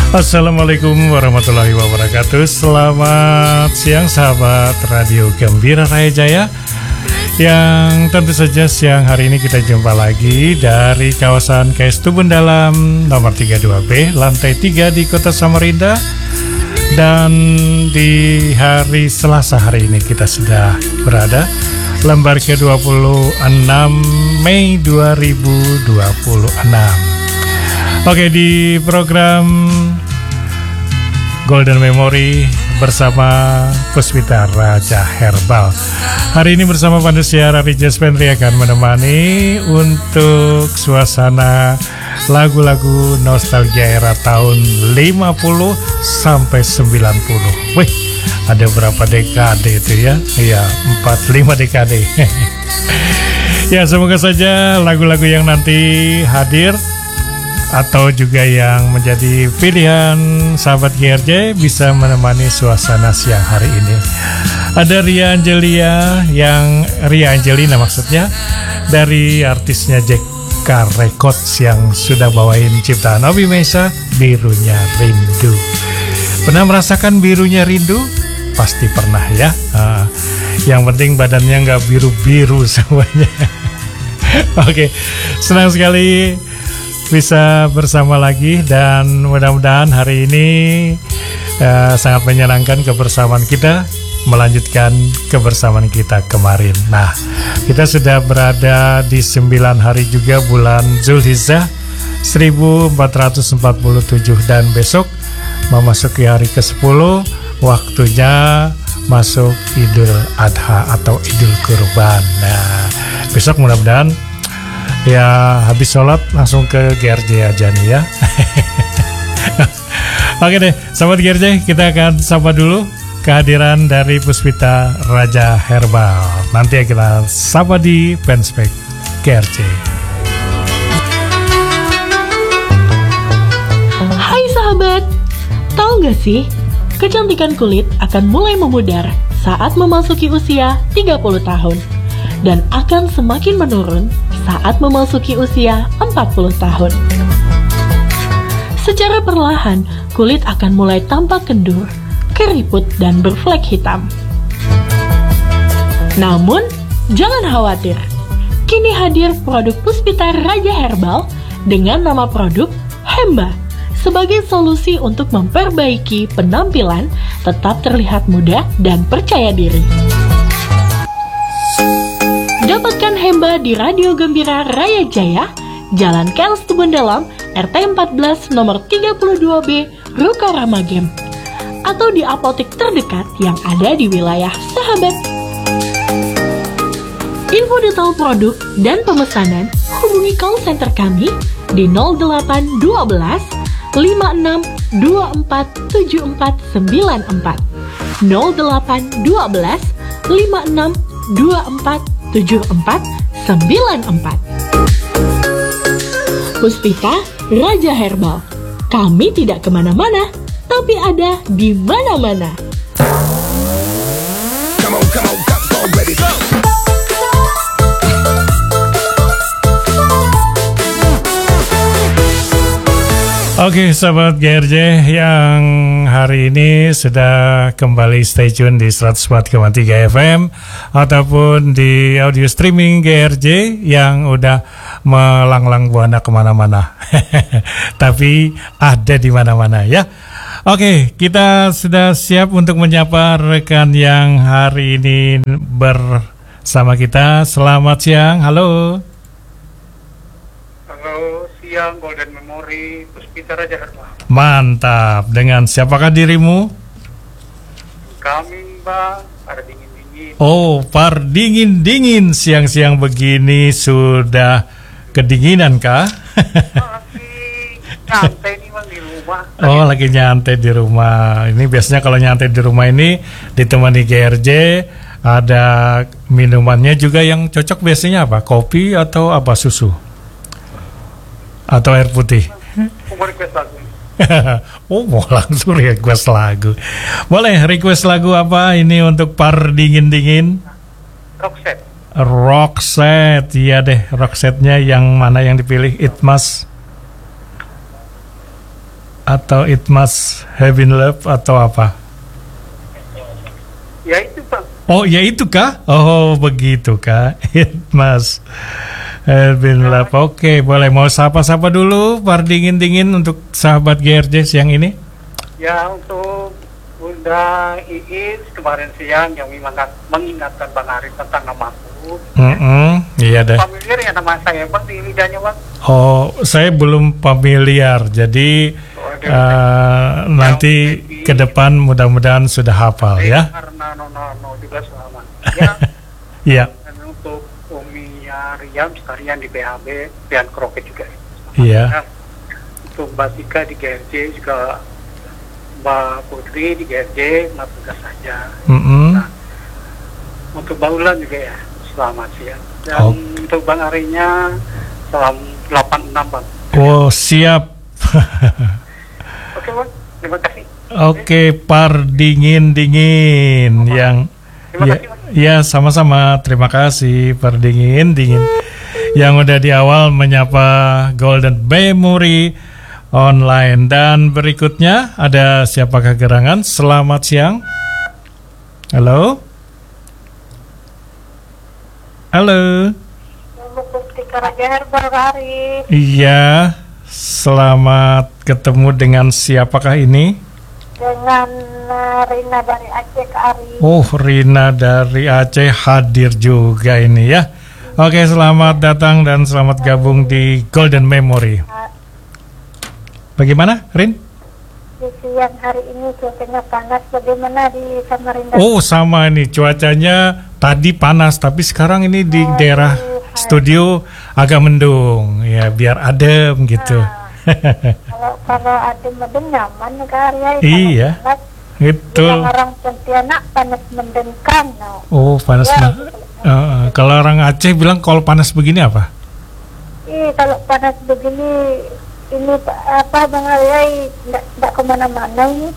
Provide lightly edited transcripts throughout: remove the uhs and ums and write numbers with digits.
Assalamualaikum warahmatullahi wabarakatuh. Selamat siang sahabat Radio Gembira Raya Jaya, yang tentu saja siang hari ini kita jumpa lagi dari kawasan KS Tubun Dalam nomor 32B lantai 3 di Kota Samarinda. Dan di hari Selasa hari ini kita sudah berada lembar ke-26 Mei 2026. Oke, di program Golden Memory bersama Puspita Raja Herbal. Hari ini bersama Pandusiar Ari Jaspendri akan menemani untuk suasana lagu-lagu nostalgia era tahun 50 sampai 90. Wih, ada berapa dekade itu ya? Iya, 4-5 dekade. Ya, semoga saja lagu-lagu yang nanti hadir atau juga yang menjadi pilihan sahabat GRJ bisa menemani suasana siang hari ini. Ada Ria Angelina maksudnya, dari artisnya JK Records yang sudah bawain ciptaan Obi Mesa, Birunya Rindu. Pernah merasakan birunya rindu? Pasti pernah ya. Yang penting badannya nggak biru-biru semuanya. Oke, senang sekali bisa bersama lagi, dan mudah-mudahan hari ini sangat menyenangkan kebersamaan kita, melanjutkan kebersamaan kita kemarin. Nah, kita sudah berada di 9 hari juga bulan Zulhijjah 1447, dan besok memasuki hari ke-10, waktunya masuk Idul Adha atau Idul Kurban. Nah, besok mudah-mudahan ya habis sholat langsung ke GRJ aja nih ya. Oke deh, sahabat GRJ, kita akan sapa dulu kehadiran dari Puspita Raja Herbal. Nanti kita sapa di Fanspage GRJ. Hai sahabat, tahu gak sih, kecantikan kulit akan mulai memudar saat memasuki usia 30 tahun dan akan semakin menurun saat memasuki usia 40 tahun. Secara perlahan, kulit akan mulai tampak kendur, keriput, dan berflek hitam. Namun, jangan khawatir. Kini hadir produk Puspita Raja Herbal dengan nama produk Hemba sebagai solusi untuk memperbaiki penampilan tetap terlihat muda dan percaya diri. Dapatkan Hemba di Radio Gembira Raya Jaya, Jalan KS Tubun Dalam, RT 14 nomor 32B, Ruko Ramagem, atau di apotek terdekat yang ada di wilayah sahabat. Info detail produk dan pemesanan hubungi call center kami di 0812 56 24 7494 0812 56 24 7494. Puspita Raja Herbal. Kami tidak kemana-mana, tapi ada di mana-mana. Come on, ready, go! Oke, sahabat GRJ yang hari ini sudah kembali stay tune di 104,3 FM ataupun di audio streaming GRJ yang udah melanglang buana kemana-mana. Tapi ada di mana-mana ya. Oke, kita sudah siap untuk menyapa rekan yang hari ini bersama kita. Selamat siang, halo. Halo, siang Golden Memory Puspita Raja Herbal. Mantap, dengan siapakah dirimu? Kami Mbak, pada dingin-dingin. Oh, par dingin-dingin siang-siang begini sudah kedinginan kah? Masih nyantai nih Bang di rumah. Oh, lagi nyantai di rumah. Ini biasanya kalau nyantai di rumah ini ditemani GRJ, ada minumannya juga yang cocok biasanya apa? Kopi atau apa, susu? Atau air putih? Mau request lagu. Oh, mau langsung request lagu. Boleh request lagu apa ini untuk par dingin-dingin? Roxette. Roxette, iya deh. Roxette-nya yang mana yang dipilih? Itmas atau It Must Have Been Love atau apa? Ya itu Bang. Oh, ya itu kah? Oh, begitu kah? It Must Have Been Love. Oke, boleh. Mau sapa-sapa dulu, par dingin-dingin untuk sahabat GRJ siang ini? Ya untuk Bunda Iis kemarin siang yang mengingatkan Bang Arif tentang namaku. Iya deh. Familiar ya nama saya Bang di lidahnya Bang. Oh, saya belum familiar. Jadi nanti ke depan mudah-mudahan sudah hafal ya. Karena Nono juga selamat. Ya. Iya. Dan untuk Umi Riam sekalian di PHB, Pian Kroket juga. Iya. Untuk Mbak Tika di GRJ juga, Mbak Putri di GRJ, Mbak tugas saja. Nah, untuk Mbak Ulan juga ya, selamat siang. Dan untuk Bang Arinya, salam 86 Bang. Oh, siap. Oke Bang, terima kasih. Oke, par dingin-dingin yang Terima ya, kasih, Bang. ya sama-sama. Terima kasih par dingin-dingin yang udah di awal menyapa Golden Memory online. Dan berikutnya ada siapakah gerangan? Selamat siang. Halo. Halo. Raja Herbal Hari. Iya. Selamat ketemu dengan siapakah ini? Dengan Rina dari Aceh ke Ari. Oh, Rina dari Aceh hadir juga ini ya. Oke, selamat datang dan selamat gabung di Golden Memory. Bagaimana, Rin? Di siang hari ini cuacanya panas. Bagaimana di Samarinda? Oh, sama ini cuacanya tadi panas, tapi sekarang ini di daerah studio agak mendung. Ya, biar adem gitu. Kalau adem-adem nyaman ke area. Iya. Itu. Orang Pontianak panas mendengkang. No. Oh, panas. Ya, kalau orang Aceh bilang kalau panas begini apa? Kalau panas begini ini apa Bang Arya tidak kemana-mana ini.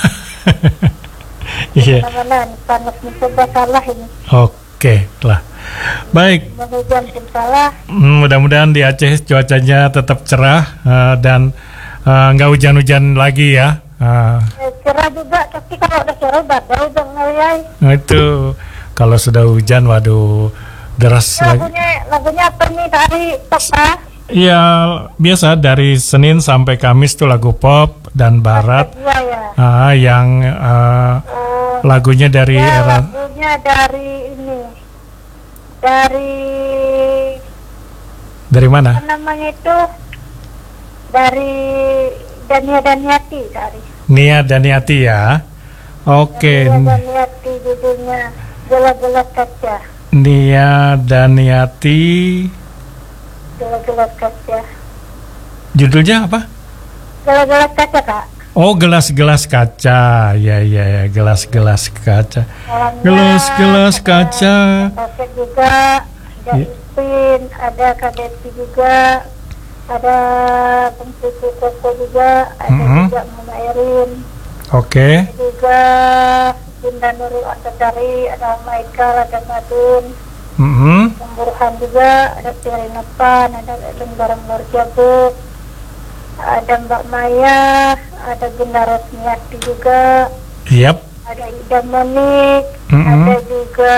Iya. Kemana-mana panas mencoba salah ini. Oke lah. Baik. Hujan pun salah. Mudah-mudahan di Aceh cuacanya tetap cerah dan nggak hujan-hujan lagi ya. Cerah juga, tapi kalau udah cerah badai Bang Arya. Nah, itu kalau sudah hujan, waduh, deras lagi. Lagunya apa nih dari Topa? Iya, biasa dari Senin sampai Kamis tuh lagu pop dan barat. Iya ya. Yang lagunya dari Ya, era. lagunya dari ini. Dari mana? Apa namanya itu? Dari Dania Daniati dari. Nia Daniati ya. Oke. Dania Daniati judulnya Gelas-gelas kaca. Nia Daniati. Gelas-gelas kaca. Judulnya apa? Gelas-gelas kaca Kak. Oh, gelas-gelas kaca. Ya, gelas-gelas kaca. Malamnya Gelas-gelas ada kaca. Taufik juga, ada Ya. Ipin, ada Kadeti juga, ada Pemsusu Koko juga, ada juga Mama Erin, Oke. ada juga Bunda Nurul Antasari, ada Michael, ada Madun, Pemburuhan juga, ada Tirina Pan, ada Lembaran Nur Jabuk, ada Mbak Maya, ada Bunda Rosmiati juga, Yap. ada Ida Monik, ada juga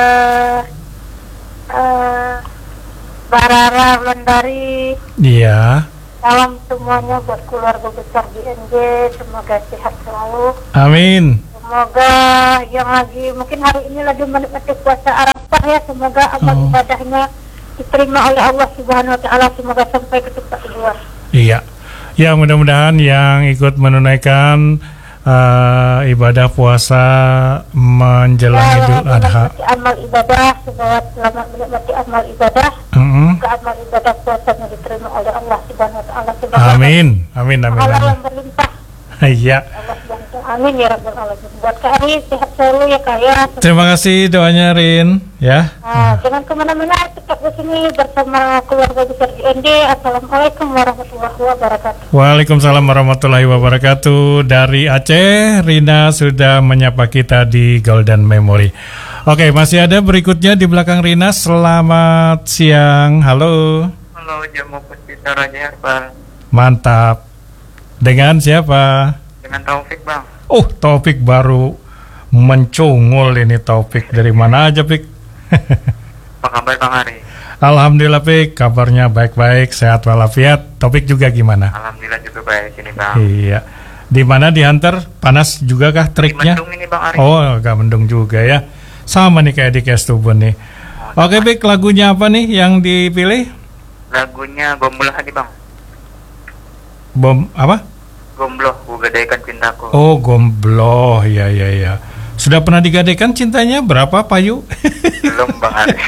Barara Wulandari. Iya. Salam semuanya buat keluarga besar GNJ, semoga sehat selalu. Amin. Semoga yang lagi mungkin hari ini lagi menikmati puasa Arafah ya, semoga amal ibadahnya diterima oleh Allah Subhanahu wa taala, semoga sampai ke tempat tujuan. Iya. Ya, mudah-mudahan yang ikut menunaikan ibadah puasa menjelang Idul Adha. Menikmati amal ibadah, semoga selamat menikmati amal ibadah. Semoga amal ibadah puasanya diterima oleh Allah Subhanahu wa taala. Amin. Amin. Allah yang berlimpah. Iya. Allah bantu. Amin ya rabbal alamin. Buat Kak Ari sehat selalu ya Kak ya. Terima kasih doanya, Rin. Ya. Jangan kemana-mana, tetap di sini bersama keluarga besar GND. Assalamualaikum warahmatullahi wabarakatuh. Waalaikumsalam warahmatullahi wabarakatuh. Dari Aceh, Rina sudah menyapa kita di Golden Memory. Oke, masih ada berikutnya di belakang Rina. Selamat siang. Halo. Halo, jamu Puspita Raja Herbal. Mantap. Dengan siapa? Dengan Taufik, Bang. Oh, Taufik baru mencungul ini. Taufik dari mana aja, Pik? Apa kabar Bang Ari? Alhamdulillah, Pik, kabarnya baik-baik, sehat walafiat. Taufik juga gimana? Alhamdulillah juga baik ini, Bang. Iya. Di mana diantar? Panas juga kah triknya? Di Mendung ini, Bang Ari. Oh, agak mendung juga ya. Sama nih kayak di Kestubun nih. Oke, Pik, lagunya apa nih yang dipilih? Lagunya Gombloh aja, Bang. Bom apa? Gombloh, ku gadaikan cintaku. Oh, Gombloh, ya. Sudah pernah digadaikan cintanya? Berapa, Payu? Belum, Bang Ari.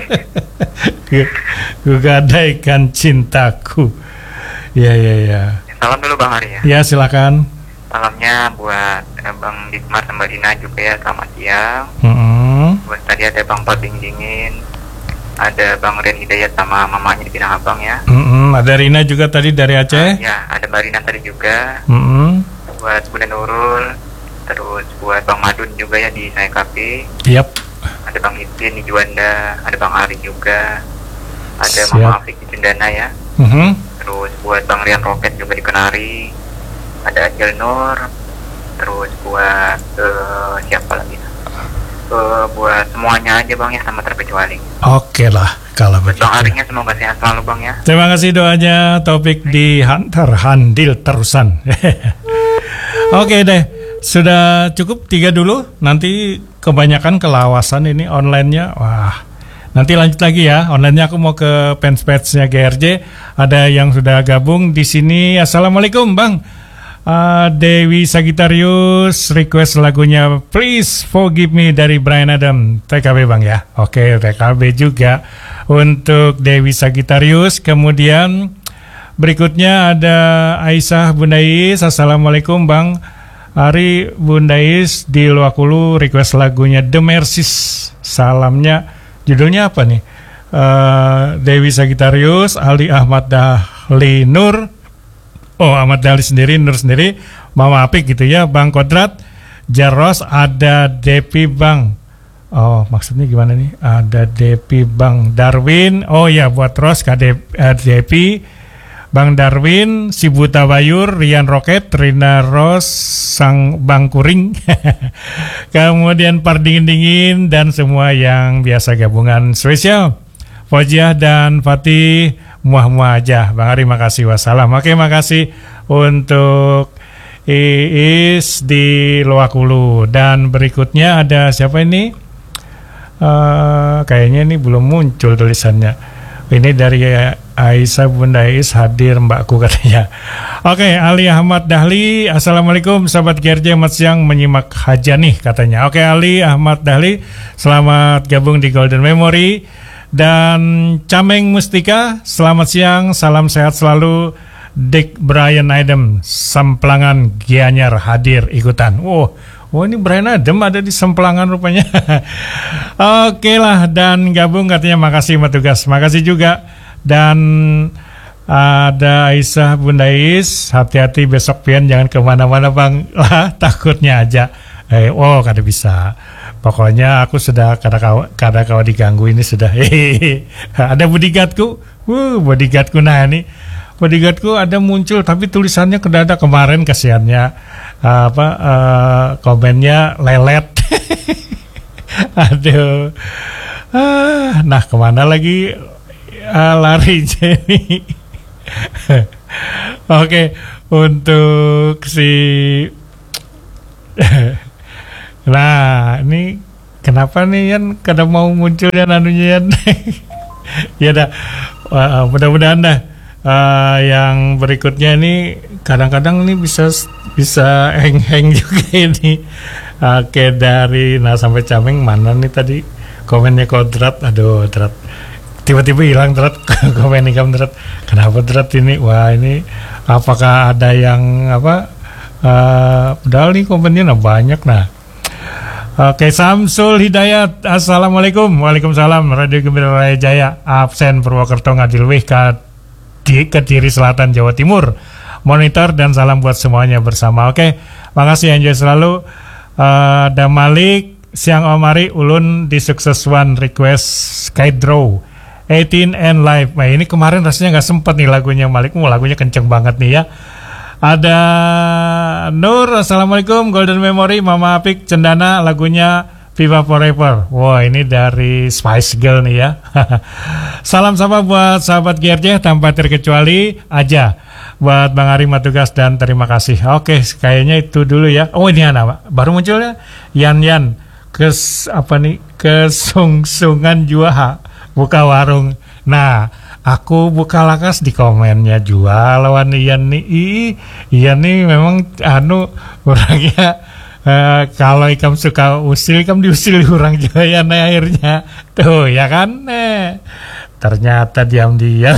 Ku gadaikan cintaku. Ya. Salam dulu Bang Ari ya. Ya, silakan. Salamnya buat Bang Dikmar sama Dina juga ya, selamat siang. Buat tadi ada Bang Pading Dingin, ada Bang Ren Hidayat sama mamanya di Pinang Abang ya. Ada Rina juga tadi dari Aceh. Ya, ada Mbak Rina tadi juga. Buat Bunda Nurul, terus buat Bang Madun juga ya di Saya Kapi. Yap. Ada Bang Itin di Juanda, ada Bang Ari juga, ada Siap. Mama Afik di Cendana ya. Terus buat Bang Rian Roket juga di Kenari, ada Acil Nur, terus buat siapa lagi? Buat semuanya aja Bang ya, sama terkecuali. Oke lah kalau begitu. Bang Arinya semoga sehat selalu Bang ya. Terima kasih doanya. Topik dihantar handil terusan. Oke deh, sudah cukup 3 dulu. Nanti kebanyakan kelawasan ini online-nya. Wah, nanti lanjut lagi ya. Online-nya aku mau ke fanspage-nya GRJ. Ada yang sudah gabung di sini. Assalamualaikum Bang. Dewi Sagittarius request lagunya Please Forgive Me dari Bryan Adam. TKB Bang ya. Oke, TKB juga untuk Dewi Sagittarius. Kemudian berikutnya ada Aisyah Bundais. Assalamualaikum Bang Ari, Bundais di Luakulu request lagunya The Mercies. Salamnya, judulnya apa nih? Dewi Sagittarius, Ali Ahmad Dahli Nur. Oh, Ahmad Dahli sendiri, Nur sendiri, Mama Apik gitu ya, Bang Kodrat, Jaros, ada Depi Bang. Oh, maksudnya gimana nih? Ada Depi Bang Darwin. Oh ya, buat Ros, Depi, Bang Darwin, si Buta Bayur, Rian Roket, Rina Ros, Sang Bang Kuring. Kemudian Pardingin-dingin dan semua yang biasa gabungan spesial. Fojiah dan Fatih, muah-muah aja. Bang Ari, makasih, wassalam. Oke, makasih untuk Iis di Loakulu. Dan berikutnya ada siapa ini? Kayaknya ini belum muncul tulisannya. Ini dari Aisyah Bundais, hadir mbakku katanya. Oke, Ali Ahmad Dahli. Assalamualaikum sahabat GRJ, selamat siang menyimak Hajanih katanya. Oke, Ali Ahmad Dahli, selamat gabung di Golden Memory. Dan Cameng Mustika, selamat siang, salam sehat selalu. Dick Brian Adam, Semplangan Gianyar hadir ikutan. Oh ini Brian Adam ada di Semplangan rupanya. Oke lah, dan gabung katanya, makasih Matugas, makasih juga. Dan ada Aisyah Bundais, hati-hati besok pian jangan kemana-mana Bang lah, takutnya aja. Kada bisa. Pokoknya aku sudah kada kau diganggu ini sudah. Ada bodyguardku. Bodyguardku nih. Bodyguardku ada muncul tapi tulisannya kedadak kemarin, kasihannya komennya lelet. Aduh. Nah, kemana lagi lari Jenny. Oke, untuk si nah, ini kenapa nih Yan kada mau muncul ya anunya Yan. Ya dah, mudah-mudahan dah yang berikutnya ini kadang-kadang ini bisa hang juga ini. Oke, dari sampai Cameng mana nih tadi komennya Kodrat. Aduh, Drat tiba-tiba hilang Drat. Komen ikam Drat, kenapa Drat ini? Wah, ini apakah ada yang padahal nih komennya banyak. Oke, Samsul Hidayat, assalamualaikum. Waalaikumsalam. Radio Gembira Raya Jaya, absen Purwokerto Ngadilwih Kediri Selatan Jawa Timur, monitor dan salam buat semuanya bersama. Oke, makasih, enjoy selalu. Ada Malik, siang Om Ari, ulun di Sukses One request Sky Draw 18 and Live. Nah, ini kemarin rasanya nggak sempet nih lagunya Malik. Lagunya kenceng banget nih ya. Ada Nur, Assalamualaikum, Golden Memory, Mama Apik, Cendana, lagunya Viva Forever. Wah, ini dari Spice Girl nih ya. Salam sama buat sahabat GRJ tanpa terkecuali aja. Buat Bang Ari Matugas dan terima kasih. Oke, kayaknya itu dulu ya. Oh, ini anak baru muncul ya. Yan kesungsungan Juaha buka warung. Nah, aku buka lakas di komennya jual lawan Ian nih. Ian nih memang orangnya kalau ikam suka usil, ikam diusil orang juga ya akhirnya. Tuh ya kan. Ternyata diam-diam.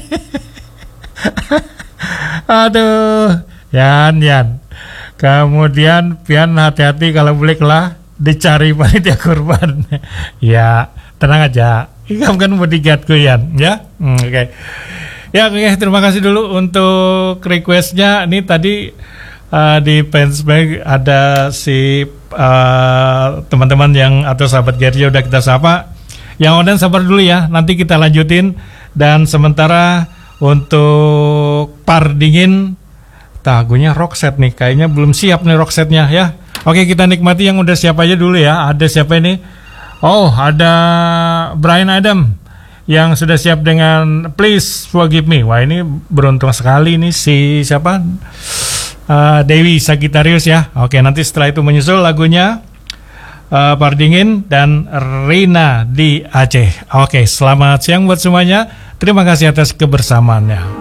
Aduh, Yan. Kemudian pian hati-hati kalau balik lah dicari panitia kurban. Ya, tenang aja. Ikam kan bodyguardku Yan, ya. Oke. Ya, oke, terima kasih dulu untuk requestnya. Ini tadi di fansbag ada si teman-teman yang atau sahabat Gerja udah kita sapa. Yang online sabar dulu ya, nanti kita lanjutin. Dan sementara untuk Pardingin, lagunya Roxette nih, kayaknya belum siap nih Roxette-nya ya. Oke, kita nikmati yang udah siap aja dulu ya. Ada siapa ini? Oh, ada Brian Adam yang sudah siap dengan Please Forgive Me. Wah, ini beruntung sekali nih si siapa? Dewi Sagittarius ya. Oke, nanti setelah itu menyusul lagunya Pardingin dan Rina di Aceh. Oke, selamat siang buat semuanya. Terima kasih atas kebersamaannya.